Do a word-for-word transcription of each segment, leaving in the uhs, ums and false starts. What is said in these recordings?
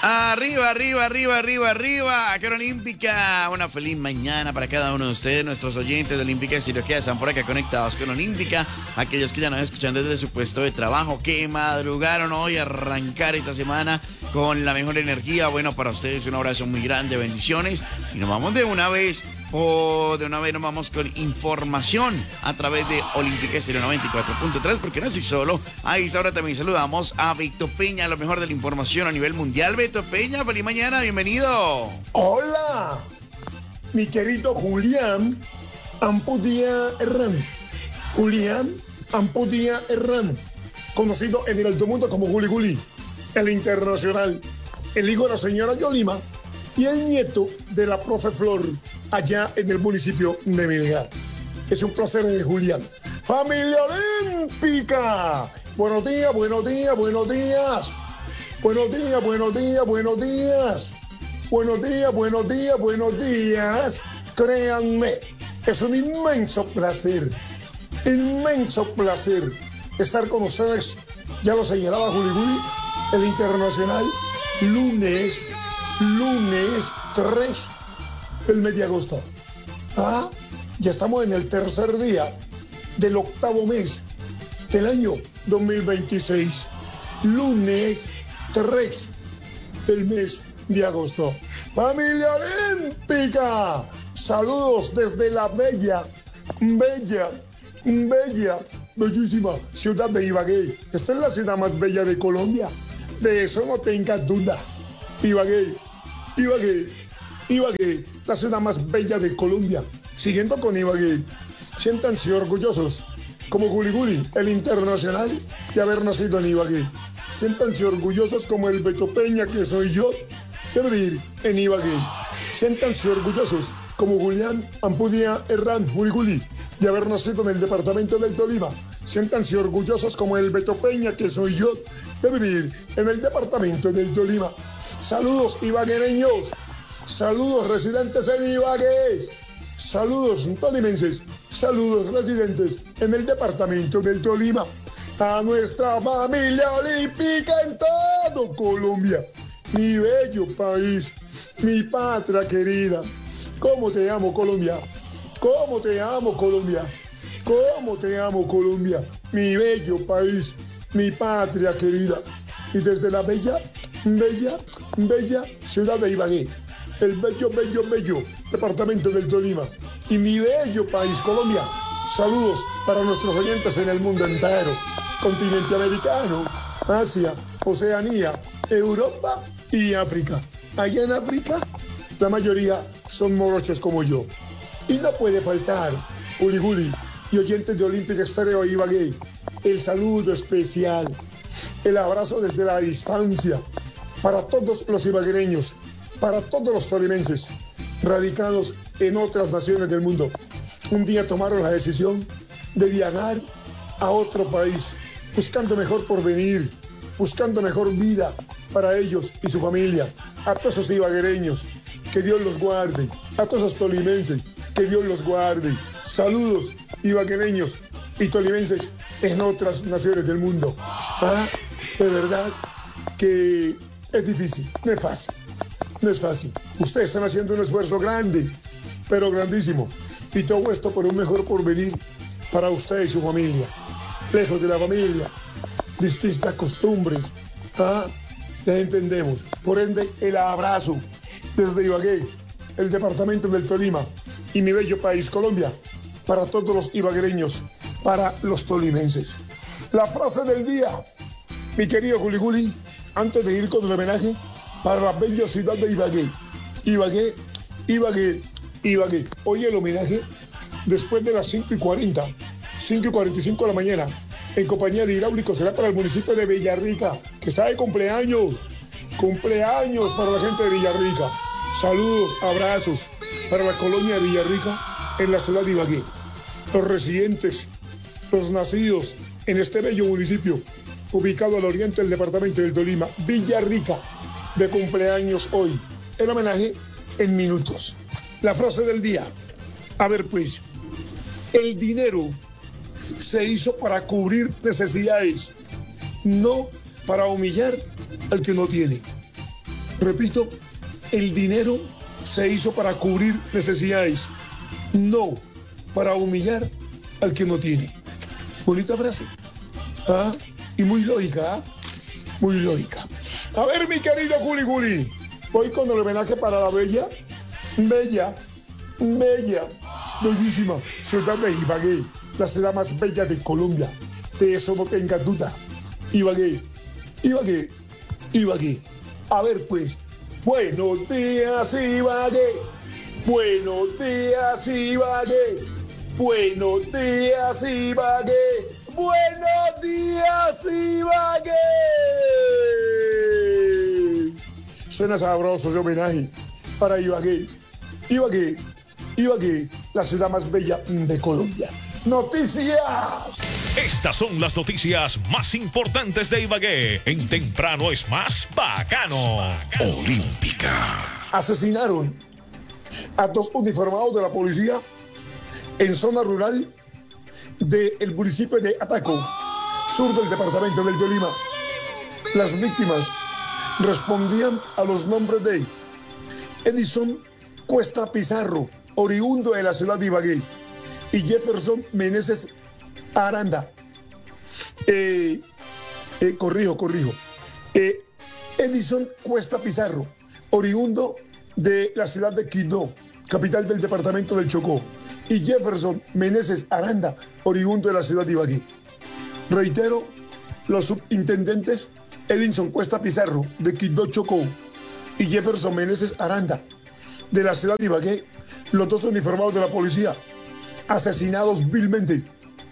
Arriba, arriba, arriba, arriba, arriba, Cara Olímpica. Una feliz mañana para cada uno de ustedes, nuestros oyentes de Olímpica y Cirugía, están por acá conectados con Olímpica. Aquellos que ya nos escuchan desde su puesto de trabajo, que madrugaron hoy a arrancar esta semana con la mejor energía. Bueno, para ustedes un abrazo muy grande, bendiciones. Y nos vamos de una vez, o de una vez nos vamos con información a través de Olímpica Estéreo noventa y cuatro punto tres, porque no estoy solo. Ahí ahora también saludamos a Beto Peña, lo mejor de la información a nivel mundial. Beto Peña, feliz mañana, bienvenido. Hola, mi querido Julián Ampudia Herrán. Julián Ampudia Herrán, conocido en el alto mundo como Juli Juli, el internacional, el hijo de la señora Yolima y el nieto de la profe Flor, allá en el municipio de Melgar. Es un placer, eh, Julián. ¡Familia Olímpica! Buenos días, buenos días, buenos días. Buenos días, buenos días, buenos días. Buenos días, buenos días, buenos días. Créanme, es un inmenso placer, inmenso placer estar con ustedes. Ya lo señalaba Juli Juli, el internacional, lunes, lunes tres del mes de agosto. Ah, ya estamos en el tercer día del octavo mes del año dos mil veintiséis. Lunes tres del mes de agosto. Familia Olímpica, saludos desde la bella, bella, bella, bellísima ciudad de Ibagué. Esta es la ciudad más bella de Colombia, de eso no tengas duda. Ibagué, Ibagué, Ibagué, la ciudad más bella de Colombia. Siguiendo con Ibagué, siéntanse orgullosos, como Juli Juli, el internacional, de haber nacido en Ibagué. Siéntanse orgullosos como el Beto Peña, que soy yo, de vivir en Ibagué. Siéntanse orgullosos como Julián Ampudia Herrán, Juli Juli, de haber nacido en el departamento del Tolima. Siéntanse orgullosos como el Beto Peña, que soy yo, de vivir en el departamento del Tolima. Saludos ibaguereños, saludos residentes en Ibagué, saludos tolimenses, saludos residentes en el departamento del Tolima, a nuestra familia olímpica en todo Colombia, mi bello país, mi patria querida. ¿Cómo te amo, Colombia? ¿Cómo te amo, Colombia? ¿Cómo te amo, Colombia? Mi bello país, mi patria querida. Y desde la bella, bella, bella ciudad de Ibagué, el bello, bello, bello departamento del Tolima y mi bello país, Colombia. Saludos para nuestros oyentes en el mundo entero, continente americano, Asia, Oceanía, Europa y África. Allá en África, la mayoría son morochos como yo. Y no puede faltar, Juli Juli y oyentes de Olímpica Estéreo Ibagué, el saludo especial, el abrazo desde la distancia para todos los ibaguereños, para todos los tolimenses radicados en otras naciones del mundo. Un día tomaron la decisión de viajar a otro país, buscando mejor porvenir, buscando mejor vida para ellos y su familia. A todos esos ibaguereños, que Dios los guarde. A todos esos tolimenses, que Dios los guarde. Saludos ibaguereños y tolimenses en otras naciones del mundo. Ah, de verdad que es difícil, no es fácil, no es fácil. Ustedes están haciendo un esfuerzo grande, pero grandísimo. Y todo esto por un mejor porvenir para usted y su familia. Lejos de la familia, distintas costumbres. Ah, ya entendemos. Por ende, el abrazo desde Ibagué, el departamento del Tolima y mi bello país, Colombia, para todos los ibaguereños, para los tolimenses. La frase del día, mi querido Juli Juli, antes de ir con el homenaje para la bella ciudad de Ibagué. Ibagué, Ibagué, Ibagué. Hoy el homenaje, después de las cinco y cuarenta, cinco y cuarenta y cinco de la mañana, en compañía de hidráulico, será para el municipio de Villarrica, que está de cumpleaños. Cumpleaños para la gente de Villarrica. Saludos, abrazos para la colonia de Villarrica en la ciudad de Ibagué. Los residentes, los nacidos en este bello municipio, ubicado al oriente del departamento del Tolima, Villarrica, de cumpleaños hoy. El homenaje en minutos. La frase del día. A ver pues, el dinero se hizo para cubrir necesidades, no para humillar al que no tiene. Repito, el dinero se hizo para cubrir necesidades, no para humillar al que no tiene. Bonita frase. ¿Ah? Y muy lógica, ¿ah? Muy lógica. A ver, mi querido Juli Juli, voy con el homenaje para la bella, bella, bella, bellísima ciudad de Ibagué, la ciudad más bella de Colombia. De eso no tenga duda. Ibagué, Ibagué, Ibagué. A ver, pues, buenos días, Ibagué. Buenos días, Ibagué. Buenos días, Ibagué. Buenos días, Ibagué. Suena sabroso ese homenaje para Ibagué. Ibagué, Ibagué, la ciudad más bella de Colombia. Noticias. Estas son las noticias más importantes de Ibagué. En Temprano es más bacano. Olímpica. Asesinaron a dos uniformados de la policía en zona rural del municipio de Ataco, sur del departamento del Tolima. Las víctimas respondían a los nombres de Edison Cuesta Pizarro, oriundo de la ciudad de Ibagué, y Jefferson Meneses Aranda. Eh, eh, corrijo, corrijo. Eh, Edison Cuesta Pizarro, oriundo de la ciudad de Quibdó, capital del departamento del Chocó, y Jefferson Meneses Aranda, oriundo de la ciudad de Ibagué. Reitero, los subintendentes Edison Cuesta Pizarro, de Quibdó, Chocó, y Jefferson Meneses Aranda, de la ciudad de Ibagué, los dos uniformados de la policía, asesinados vilmente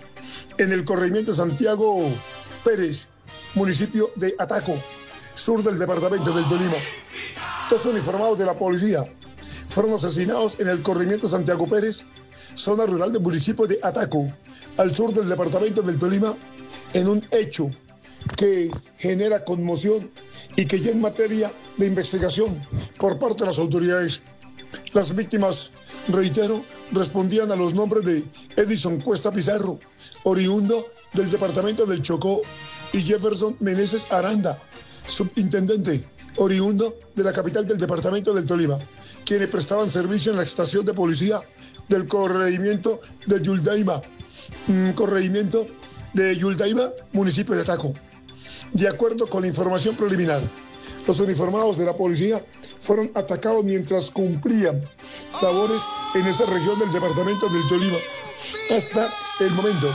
en el corregimiento Santiago Pérez, municipio de Ataco, sur del departamento del Tolima. Dos uniformados de la policía fueron asesinados en el corregimiento Santiago Pérez, zona rural del municipio de Ataco, al sur del departamento del Tolima, en un hecho que genera conmoción y que ya en materia de investigación por parte de las autoridades. Las víctimas, reitero, respondían a los nombres de Edison Cuesta Pizarro, oriundo del departamento del Chocó, y Jefferson Meneses Aranda, subintendente, oriundo de la capital del departamento del Tolima, quienes prestaban servicio en la estación de policía del corregimiento de Yuldaima, mm, corregimiento de Yuldaima, municipio de Ataco. De acuerdo con la información preliminar, los uniformados de la policía fueron atacados mientras cumplían labores en esa región del departamento del Tolima. Hasta el momento,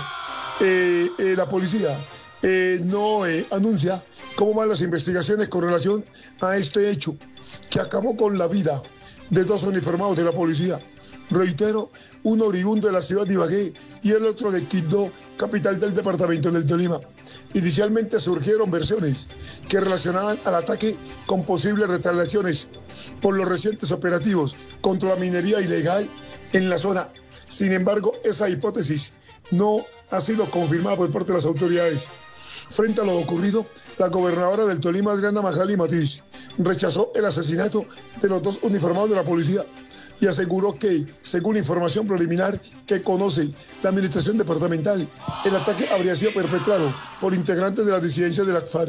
eh, eh, la policía eh, no eh, anuncia cómo van las investigaciones con relación a este hecho que acabó con la vida de dos uniformados de la policía. Reitero, uno oriundo de la ciudad de Ibagué y el otro de Quibdó, capital del departamento del Tolima. Inicialmente surgieron versiones que relacionaban al ataque con posibles retaliaciones por los recientes operativos contra la minería ilegal en la zona. Sin embargo, esa hipótesis no ha sido confirmada por parte de las autoridades. Frente a lo ocurrido, la gobernadora del Tolima, Adriana Majali Matiz, rechazó el asesinato de los dos uniformados de la policía y aseguró que, según información preliminar que conoce la administración departamental, el ataque habría sido perpetrado por integrantes de la disidencia de la FARC.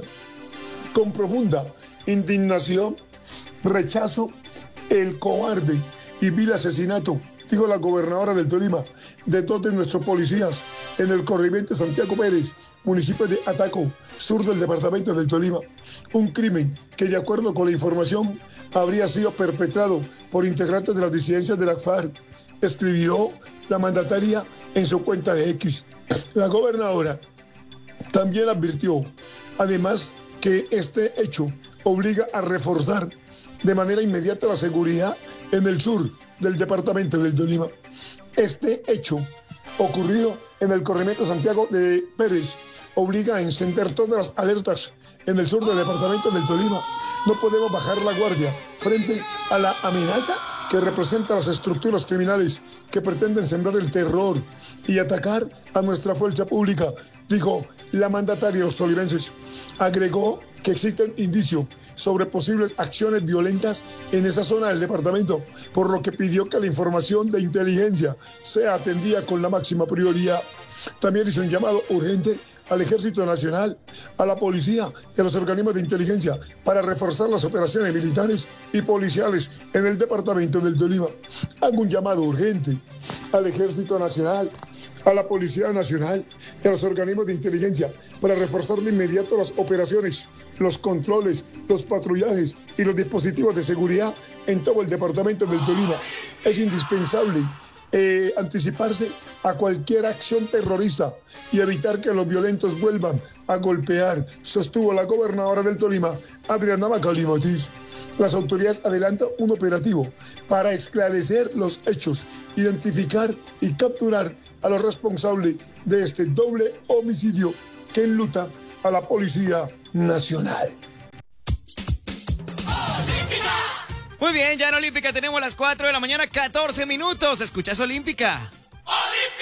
Con profunda indignación, rechazo el cobarde y vil asesinato, dijo la gobernadora del Tolima, de dos de nuestros policías en el corregimiento Santiago Pérez, municipio de Ataco, sur del departamento del Tolima. Un crimen que, de acuerdo con la información, habría sido perpetrado por integrantes de las disidencias de la FARC, escribió la mandataria en su cuenta de X. La gobernadora también advirtió, además, que este hecho obliga a reforzar de manera inmediata la seguridad en el sur del departamento del Tolima. Este hecho ocurrido en el corregimiento Santiago de Pérez obliga a encender todas las alertas en el sur del departamento del Tolima. No podemos bajar la guardia frente a la amenaza que representan las estructuras criminales que pretenden sembrar el terror y atacar a nuestra fuerza pública, dijo la mandataria de los tolimenses. Agregó que existen indicios sobre posibles acciones violentas en esa zona del departamento, por lo que pidió que la información de inteligencia sea atendida con la máxima prioridad. También hizo un llamado urgente al Ejército Nacional, a la policía y a los organismos de inteligencia para reforzar las operaciones militares y policiales en el departamento del Tolima. Hago un llamado urgente al Ejército Nacional, a la Policía Nacional y a los organismos de inteligencia para reforzar de inmediato las operaciones, los controles, los patrullajes y los dispositivos de seguridad en todo el departamento del Tolima. Es indispensable eh, anticiparse a cualquier acción terrorista y evitar que los violentos vuelvan a golpear, sostuvo la gobernadora del Tolima, Adriana Macali Matiz. Las autoridades adelantan un operativo para esclarecer los hechos, identificar y capturar a los responsables de este doble homicidio que enluta a la Policía Nacional. Muy bien, ya en Olímpica tenemos las cuatro de la mañana, catorce minutos. ¿Escuchas Olímpica?